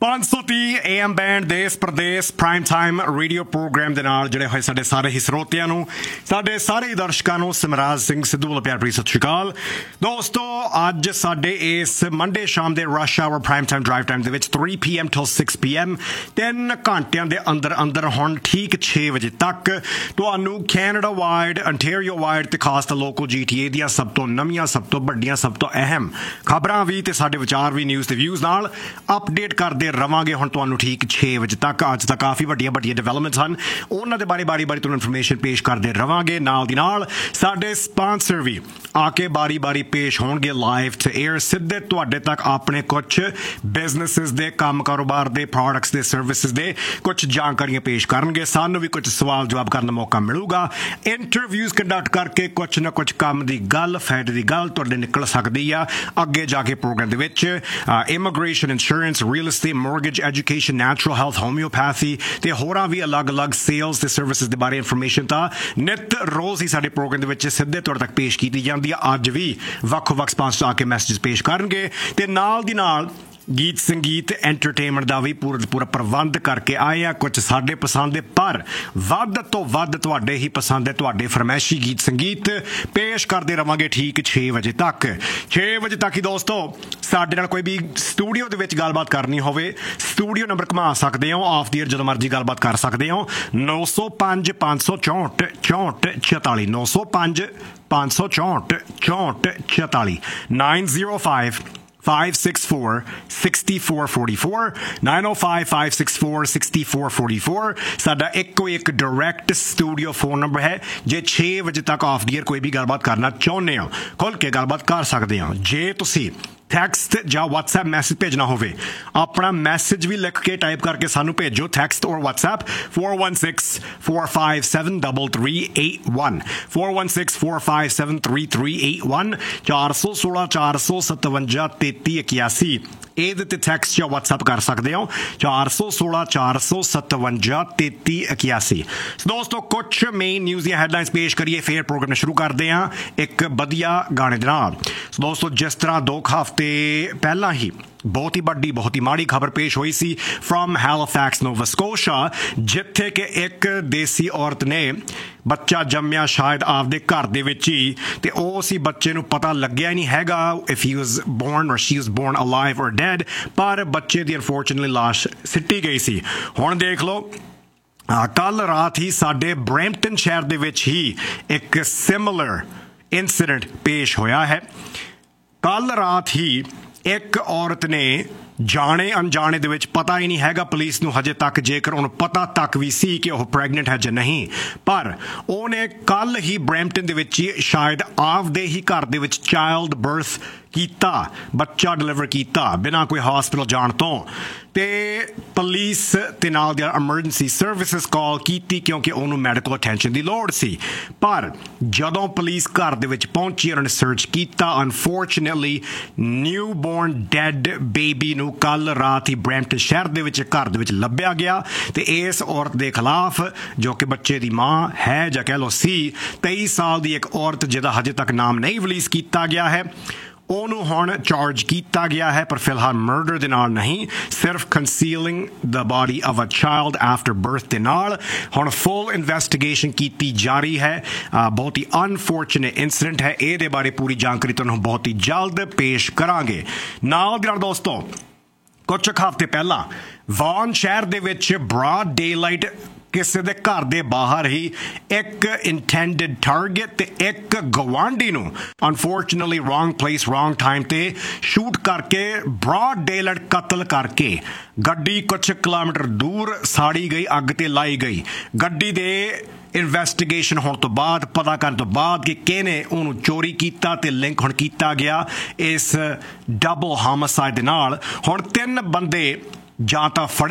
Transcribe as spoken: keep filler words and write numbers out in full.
पाँच सौ तीह ए एम बैंड देश प्रदेश प्राइम टाइम रेडियो प्रोग्राम ਦੇ ਨਾਲ ਜਿਹੜੇ ਹੋਏ ਸਾਡੇ ਸਾਰੇ ਹੀ ਸਰੋਤਿਆਂ ਨੂੰ ਸਾਡੇ ਸਾਰੇ ਦਰਸ਼ਕਾਂ ਨੂੰ ਸਿਮਰਾਜ ਸਿੰਘ ਸਿੱਧੂ ਵੱਲੋਂ ਪਿਆਰ ਭਰੀ ਸਤਿ ਸ਼੍ਰੀ ਅਕਾਲ ਦੋਸਤੋ ਅੱਜ ਸਾਡੇ ਇਸ ਮੰਡੇ ਸ਼ਾਮ ਦੇ rush hour prime time drive time ਦੇ ਵਿੱਚ three p m till six p m ਤਿੰਨ ਘੰਟਿਆਂ ਦੇ ਅੰਦਰ ਅੰਦਰ ਹੁਣ ਠੀਕ ਛੇ ਵਜੇ ਤੱਕ ਤੁਹਾਨੂੰ ਕੈਨੇਡਾ ਵਾਈਡ ਅੰਟੈਰੀਓ ਵਾਈਡ ਤੇ ਖਾਸ ਤਾਂ ਲੋਕਲ ਜੀ ਟੀ ਏ ਦੀਆਂ ਸਭ ਤੋਂ ਨਵੀਆਂ ਸਭ ਤੋਂ ਵੱਡੀਆਂ ਸਭ ਤੋਂ ਅਹਿਮ ਖਬਰਾਂ ਵੀ ਤੇ ਸਾਡੇ ਵਿਚਾਰ ਵੀ ਨਿਊਜ਼ ਤੇ ਵਿਊਜ਼ ਨਾਲ ਅਪਡੇਟ ਕਰਦੇ ਰਵਾਂਗੇ ਹੁਣ ਤੁਹਾਨੂੰ ਠੀਕ ਛੇ ਵਜੇ ਤੱਕ ਅੱਜ ਤਾਂ ਕਾਫੀ ਵੱਡੀਆਂ ਵੱਡੀਆਂ ਡਿਵੈਲਪਮੈਂਟਸ ਹਨ ਉਹਨਾਂ ਦੇ ਬਾਰੇ ਬਾਰੀ ਬਾਰੀ ਤੁਹਾਨੂੰ ਇਨਫੋਰਮੇਸ਼ਨ ਪੇਸ਼ ਕਰਦੇ ਰਵਾਂਗੇ ਨਾਲ ਦੀ ਨਾਲ ਸਾਡੇ ਸਪਾਂਸਰ ਵੀ ਆ ਕੇ ਬਾਰੀ ਬਾਰੀ ਪੇਸ਼ ਹੋਣਗੇ ਲਾਈਵ ਤੇ ਏਅਰ ਸਿੱਧੇ ਤੁਹਾਡੇ ਤੱਕ ਆਪਣੇ ਕੁਝ ਬਿਜ਼ਨੈਸਿਸ ਦੇ ਕੰਮ ਕਾਰੋਬਾਰ ਦੇ ਪ੍ਰੋਡਕਟਸ ਦੇ ਸਰਵਿਸਿਜ਼ ਦੇ ਕੁਝ ਜਾਣਕਾਰੀਆਂ ਪੇਸ਼ ਕਰਨਗੇ ਸਾਨੂੰ ਵੀ ਕੁਝ ਸਵਾਲ ਜਵਾਬ ਕਰਨ ਦਾ ਮੌਕਾ ਮਿਲੂਗਾ ਇੰਟਰਵਿਊਜ਼ ਕੰਡਕਟ ਕਰਕੇ ਕੁਝ ਨਾ ਕੁਝ ਕੰਮ ਦੀ ਗੱਲ ਫਾਇਦੇ ਦੀ ਗੱਲ ਤੁਹਾਡੇ ਨਿਕਲ ਸਕਦੀ ਆ ਅੱਗੇ ਜਾ ਕੇ ਪ੍ਰੋਗਰਾਮ ਦੇ ਵਿੱਚ immigration insurance real estate mortgage education natural health homeopathy ਤੇ ਹੋਰਾਂ ਵੀ ਅਲੱਗ-ਅਲੱਗ ਸੇਲਸ ਤੇ ਸਰਵਿਸਿਜ਼ ਦੇ ਬਾਰੇ ਇਨਫੋਰਮੇਸ਼ਨ ਤਾਂ ਨਿਤ ਰੋਜ਼ ਹੀ ਸਾਡੇ ਪ੍ਰੋਗਰਾਮ ਦੇ ਵਿੱਚ ਸਿੱਧੇ ਤੌਰ ਤੱਕ ਪੇਸ਼ ਕੀਤੀ ਜਾਂਦੀ ਆ ਅੱਜ ਵੀ ਵੱਖ-ਵੱਖ ਸਪਾਂਸਰ ਆ ਕੇ ਮੈਸੇजेस ਪੇਸ਼ ਕਰਨਗੇ ਤੇ ਨਾਲ ਦੀ ਨਾਲ ਗੀਤ ਸੰਗੀਤ ਐਂਟਰਟੇਨਮੈਂਟ ਦਾ ਵੀ ਪੂਰਾ ਪੂਰਾ ਪ੍ਰਬੰਧ ਕਰਕੇ ਆਏ ਆ ਕੁਝ ਸਾਡੇ ਪਸੰਦ ਦੇ ਪਰ ਵੱਧ ਤੋਂ ਵੱਧ ਤੁਹਾਡੇ ਹੀ ਪਸੰਦ ਹੈ ਤੁਹਾਡੇ ਫਰਮਾਇਸ਼ੀ ਗੀਤ ਸੰਗੀਤ ਪੇਸ਼ ਕਰਦੇ ਰਵਾਂਗੇ ਠੀਕ ਛੇ ਵਜੇ ਤੱਕ ਛੇ ਵਜੇ ਤੱਕ ਹੀ ਦੋਸਤੋ ਸਾਡੇ ਨਾਲ ਕੋਈ ਵੀ ਸਟੂਡੀਓ ਦੇ ਵਿੱਚ ਗੱਲਬਾਤ ਕਰਨੀ ਹੋਵੇ ਸਟੂਡੀਓ ਨੰਬਰ ਘੁਮਾ ਸਕਦੇ ਹੋ ਆਫ ਦੀ ਏਅਰ ਜਦੋਂ ਮਰਜ਼ੀ ਗੱਲਬਾਤ ਕਰ ਸਕਦੇ ਹੋ ਨੌ ਸੌ ਪੰਜ ਪੰਜ ਸੌ ਚੌਂਹਠ ਚੌਂਹਠ ਚੁਤਾਲੀ ਨੌ ਸੌ ਪੰਜ ਪੰਜ ਸੌ ਚੌਂਹਠ ਚੌਂਹਠ ਚੁਤਾਲੀ nine zero five five six four six four four four nine oh five five six four six four four four ਸਾਡਾ ਇੱਕੋ ਇੱਕ ਡਾਇਰੈਕਟ ਸਟੂਡੀਓ ਫੋਨ ਨੰਬਰ ਹੈ ਜੇ ਛੇ ਵਜੇ ਤੱਕ ਆਫ ਡੀਅਰ ਕੋਈ ਵੀ ਗੱਲਬਾਤ ਕਰਨਾ ਚਾਹੁੰਦੇ ਹੋ ਖੁੱਲ ਕੇ ਗੱਲਬਾਤ ਕਰ ਸਕਦੇ ਹੋ ਜੇ ਤੁਸੀਂ ਟੈਕਸਟ ਜਾਂ WhatsApp ਮੈਸੇਜ ਭੇਜਣਾ ਹੋਵੇ ਆਪਣਾ ਮੈਸੇਜ ਵੀ ਲਿਖ ਕੇ ਟਾਈਪ ਕਰਕੇ ਸਾਨੂੰ ਭੇਜੋ ਟੈਕਸਟ ਔਰ WhatsApp four one six four five seven three three eight one four one six four five seven three three eight one ਚਾਰ ਸੌ ਸੋਲਾਂ ਚਾਰ ਸੌ ਸਤਵੰਜਾ ਤੇਤੀ ਇਕਿਆਸੀ ਇਹਦੇ ਤੇ ਟੈਕਸਟ ਜਾਂ WhatsApp ਕਰ ਸਕਦੇ ਹੋ ਚਾਰ ਸੌ ਸੋਲਾਂ ਚਾਰ ਸੌ ਸਤਵੰਜਾ ਤੇਤੀ ਇਕਿਆਸੀ ਦੋਸਤੋ ਕੁਝ ਮੇਨ ਨਿਊਜ਼ ਦੀਆਂ ਹੈਡਲਾਈਨਸ ਪੇਸ਼ ਕਰੀਏ ਫਿਰ ਪ੍ਰੋਗਰਾਮ ਸ਼ੁਰੂ ਕਰਦੇ ਹਾਂ ਇੱਕ ਵਧੀਆ ਗਾਣੇ ਦੇ ਨਾਲ ਦੋਸਤੋ ਜਿਸ ਤਰ੍ਹਾਂ ਦੋ ਹਫ਼ਤੇ ਤੇ ਪਹਿਲਾਂ ਹੀ ਬਹੁਤ ਹੀ ਵੱਡੀ ਬਹੁਤ ਹੀ ਮਾੜੀ ਖਬਰ ਪੇਸ਼ ਹੋਈ ਸੀ ਫਰੋਮ ਹੈਲੀਫੈਕਸ ਨੋਵਾ ਸਕੋਸ਼ਾ ਜਿੱਥੇ ਕਿ ਇੱਕ ਦੇਸੀ ਔਰਤ ਨੇ ਬੱਚਾ ਜੰਮਿਆ ਸ਼ਾਇਦ ਆਪਦੇ ਘਰ ਦੇ ਵਿੱਚ ਹੀ ਤੇ ਉਹ ਸੀ ਬੱਚੇ ਨੂੰ ਪਤਾ ਲੱਗਿਆ ਹੀ ਨਹੀਂ ਹੈਗਾ ਇਫ ਹੀ ਵਾਸ ਬੋਰਨ ਔਰ ਸ਼ੀ ਵਾਸ ਬੋਰਨ ਅਲਾਈਵ ਔਰ ਡੈਡ ਪਰ ਬੱਚੇ ਦੀ ਅਨਫੋਰਚੂਨੇਟਲੀ ਲਾਸ਼ ਸਿੱਟੀ ਗਈ ਸੀ ਹੁਣ ਦੇਖ ਲਓ ਕੱਲ ਰਾਤ ਹੀ ਸਾਡੇ ਬਰੈਂਪਟਨ ਸ਼ਹਿਰ ਦੇ ਵਿੱਚ ਹੀ ਇੱਕ ਸਿਮਿਲਰ ਇੰਸੀਡੈਂਟ ਪੇਸ਼ ਹੋਇਆ ਹੈ ਕੱਲ ਰਾਤ ਹੀ ਇੱਕ ਔਰਤ ਨੇ ਜਾਣੇ ਅਣਜਾਣੇ ਦੇ ਵਿੱਚ ਪਤਾ ਹੀ ਨਹੀਂ ਹੈਗਾ ਪੁਲਿਸ ਨੂੰ ਹਜੇ ਤੱਕ ਜੇਕਰ ਉਹਨੂੰ ਪਤਾ ਤੱਕ ਵੀ ਸੀ ਕਿ ਉਹ ਪ੍ਰੈਗਨੈਂਟ ਹੈ ਜਾਂ ਨਹੀਂ ਪਰ ਉਹਨੇ ਕੱਲ ਹੀ ਬਰੈਂਪਟਨ ਦੇ ਵਿੱਚ ਸ਼ਾਇਦ ਆਪਦੇ ਹੀ ਘਰ ਦੇ ਵਿੱਚ ਚਾਈਲਡ ਬਰਥ ਕੀਤਾ ਬੱਚਾ ਡਿਲੀਵਰ ਕੀਤਾ ਬਿਨਾਂ ਕੋਈ ਹਸਪੀਟਲ ਜਾਣ ਤੋਂ ਤੇ ਪੁਲਿਸ ਤੇ ਨਾਲ ਦੀਆਂ ਐਮਰਜੈਂਸੀ ਸਰਵਿਸਿਜ਼ ਕਾਲ ਕੀਤੀ ਕਿਉਂਕਿ ਉਹਨੂੰ ਮੈਡੀਕਲ ਅਟੈਂਸ਼ਨ ਦੀ ਲੋੜ ਸੀ ਪਰ ਜਦੋਂ ਪੁਲਿਸ ਘਰ ਦੇ ਵਿੱਚ ਪਹੁੰਚੀ ਉਹਨਾਂ ਨੇ ਸਰਚ ਕੀਤਾ unfortunately new born dad baby ਨੂੰ ਕੱਲ ਰਾਤ ਹੀ ਬਰੈਂਪਟਨ ਸ਼ਹਿਰ ਦੇ ਵਿੱਚ ਘਰ ਦੇ ਵਿੱਚ ਲੱਭਿਆ ਗਿਆ ਤੇ ਇਸ ਔਰਤ ਦੇ ਖਿਲਾਫ ਜੋ ਕਿ ਬੱਚੇ ਦੀ ਮਾਂ ਹੈ ਜਾਂ ਕਹਿ ਲਓ ਸੀ ਤੇਈ ਸਾਲ ਦੀ ਇੱਕ ਔਰਤ ਜਿਹਦਾ ਹਜੇ ਤੱਕ ਨਾਮ ਨਹੀਂ ਰਿਲੀਜ਼ ਕੀਤਾ ਗਿਆ ਹੈ ਉਹਨੂੰ ਹੁਣ ਚਾਰਜ ਕੀਤਾ ਗਿਆ ਹੈ ਪਰ ਫਿਲਹਾਲ ਮਰਡਰ ਦੇ ਨਾਲ ਨਹੀਂ ਸਿਰਫ ਕੰਸੀਲਿੰਗ ਦ body of a child after birth ਦੇ ਨਾਲ ਹੁਣ ਫੁੱਲ ਇਨਵੈਸਟੀਗੇਸ਼ਨ ਕੀਤੀ ਜਾਰੀ ਹੈ ਬਹੁਤ ਹੀ ਅਨਫੋਰਚੂਨੇਟ ਇੰਸੀਡੈਂਟ ਹੈ ਇਹਦੇ ਬਾਰੇ ਪੂਰੀ ਜਾਣਕਾਰੀ ਤੁਹਾਨੂੰ ਬਹੁਤ ਹੀ ਜਲਦ ਪੇਸ਼ ਕਰਾਂਗੇ ਨਾਲ ਦੀ ਨਾਲ ਦੋਸਤੋ ਕੁਝ ਹਫ਼ਤੇ ਪਹਿਲਾਂ ਵਾਨ ਸ਼ਹਿਰ ਦੇ ਵਿੱਚ ਬ੍ਰੌਡ ਡੇਲਾਈਟ ਕਿਸੇ ਦੇ ਘਰ ਦੇ ਬਾਹਰ ਹੀ ਇੱਕ ਇੰਟੈਂਡਡ ਟਾਰਗੇਟ ਤੇ ਇੱਕ ਗਵਾਂਢੀ ਨੂੰ unfortunately wrong place wrong time ਤੇ ਸ਼ੂਟ ਕਰਕੇ ਬ੍ਰੌਡ ਡੇਲਾਈਟ ਕਤਲ ਕਰਕੇ ਗੱਡੀ ਕੁਝ ਕਿਲੋਮੀਟਰ ਦੂਰ ਸਾੜੀ ਗਈ ਅੱਗ ਤੇ ਲਾਈ ਗਈ ਗੱਡੀ ਦੇ ਇਨਵੈਸਟੀਗੇਸ਼ਨ ਹੋਣ ਤੋਂ ਬਾਅਦ ਪਤਾ ਕਰਨ ਤੋਂ ਬਾਅਦ ਕਿ ਕਿਹਨੇ ਉਹਨੂੰ ਚੋਰੀ ਕੀਤਾ ਤੇ ਲਿੰਕ ਹੁਣ ਕੀਤਾ ਗਿਆ ਇਸ ਡਬਲ ਹੋਮਿਸਾਈਡ ਦੇ ਨਾਲ ਹੁਣ ਤਿੰਨ ਬੰਦੇ ਜਾਂ ਤਾਂ